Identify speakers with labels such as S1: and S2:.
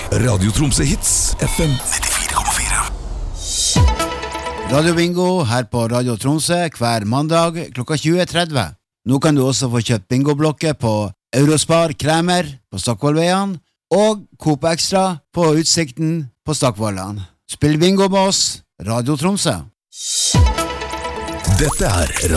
S1: Radio Tromsø Hits, FM 94,4.
S2: Radio Bingo her på Radio Tromsø hver mandag klokka 20.30. Nå kan du også få kjøpt bingoblokker på Eurospar Kremer på Stokkvollveien og Coop Extra på Utsikten på Stokkvollan. Spill bingo med oss, Radio Tromsø.
S1: Dette